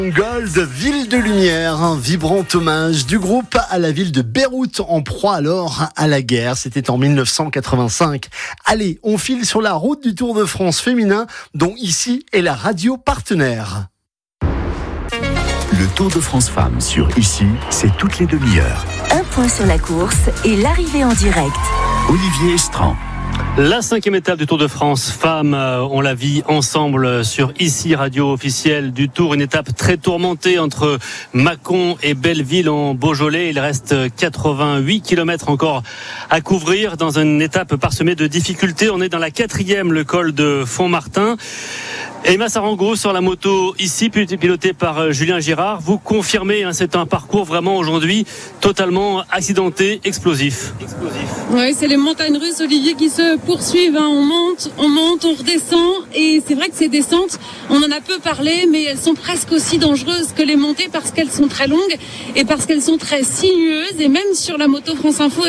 Gold, ville de lumière, un vibrant hommage du groupe à la ville de Beyrouth en proie alors à la guerre. C'était en 1985. Allez, on file sur la route du Tour de France féminin, dont ici est la radio partenaire. Le Tour de France Femmes sur Ici, c'est toutes les demi-heures. Un point sur la course et l'arrivée en direct. Olivier Estran. La 5e étape du Tour de France Femmes, on la vit ensemble sur Ici, radio officielle du Tour. Une étape très tourmentée entre Mâcon et Belleville en Beaujolais. Il reste 88 km encore à couvrir dans une étape parsemée de difficultés. On est dans la 4e, le col de Font-Martin. Emma Sarango sur la moto ici, pilotée par Julien Girard. Vous confirmez, c'est un parcours vraiment aujourd'hui totalement accidenté, explosif. Oui, c'est les montagnes russes, Olivier, qui se poursuivent. On monte, on redescend. Et c'est vrai que ces descentes, on en a peu parlé, mais elles sont presque aussi dangereuses que les montées parce qu'elles sont très longues et parce qu'elles sont très sinueuses. Et même sur la moto France Info,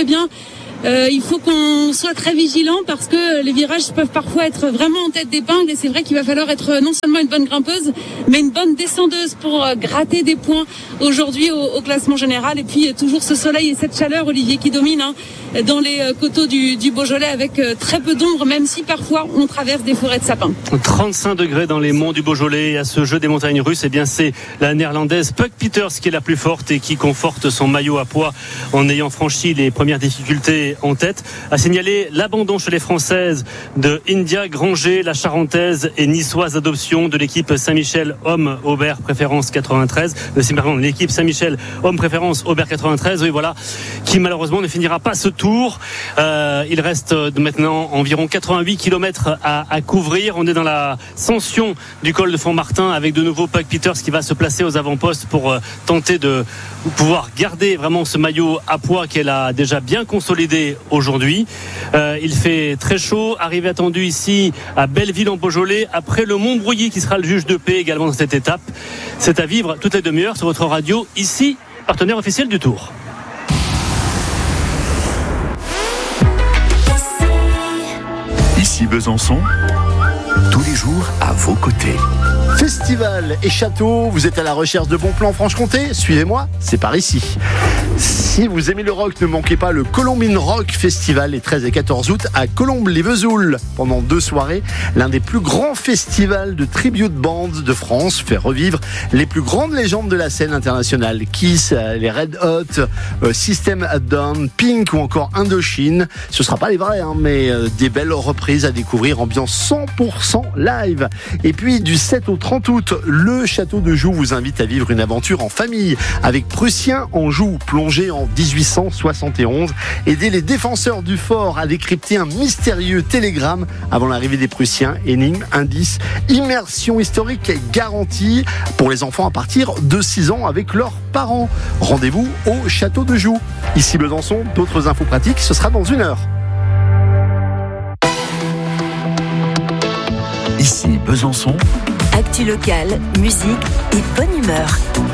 il faut qu'on soit très vigilant parce que les virages peuvent parfois être vraiment en tête d'épingle et c'est vrai qu'il va falloir être non seulement une bonne grimpeuse mais une bonne descendeuse pour gratter des points aujourd'hui au classement général. Et puis toujours ce soleil et cette chaleur, Olivier, qui domine dans les coteaux du Beaujolais avec très peu d'ombre, même si parfois on traverse des forêts de sapins. 35 degrés dans les monts du Beaujolais. À ce jeu des montagnes russes, c'est la néerlandaise Puck Peters qui est la plus forte et qui conforte son maillot à poids en ayant franchi les premières difficultés en tête. À signaler l'abandon chez les Françaises de India Granger, la Charentaise et niçoise adoption de l'équipe Saint-Michel Homme Aubert Préférence 93. L'équipe Saint-Michel Homme Préférence Aubert 93, oui voilà, qui malheureusement ne finira pas ce tour. Il reste maintenant environ 88 km à couvrir. On est dans la ascension du col de Font-Martin avec de nouveau Puck Peters qui va se placer aux avant-postes pour tenter de pouvoir garder vraiment ce maillot à poids qu'elle a déjà bien consolidé aujourd'hui. Il fait très chaud. Arrivée attendue ici à Belleville en Beaujolais après le Montbrouilly qui sera le juge de paix également dans cette étape. C'est à vivre toutes les demi-heures sur votre radio Ici, partenaire officiel du Tour. Ici Besançon, tous les jours à vos côtés. Festival et château, vous êtes à la recherche de bons plans Franche-Comté ? Suivez-moi, c'est par ici. Si vous aimez le rock, ne manquez pas le Colombine Rock Festival les 13 et 14 août à Colombes-les-Vesoul. Pendant 2 soirées, l'un des plus grands festivals de tribute bands de France fait revivre les plus grandes légendes de la scène internationale. Kiss, les Red Hot, System of a Down, Pink ou encore Indochine. Ce ne sera pas les vrais, mais des belles reprises à découvrir, ambiance 100% live. Et puis du 7 au 30 août, le château de Joux vous invite à vivre une aventure en famille avec Prussiens en Joux, plongé en 1871. Aidez les défenseurs du fort à décrypter un mystérieux télégramme avant l'arrivée des Prussiens. Énigme, indice, immersion historique garantie pour les enfants à partir de 6 ans avec leurs parents. Rendez-vous au château de Joux. Ici Besançon, d'autres infos pratiques, ce sera dans 1 heure. Ici Besançon. Actu locale, musique et bonne humeur.